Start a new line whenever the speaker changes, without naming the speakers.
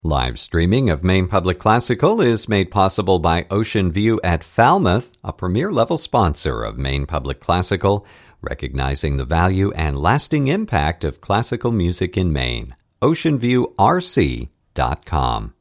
Live streaming of Maine Public Classical is made possible by Ocean View at Falmouth, a premier-level sponsor of Maine Public Classical, recognizing the value and lasting impact of classical music in Maine. OceanViewRC.com.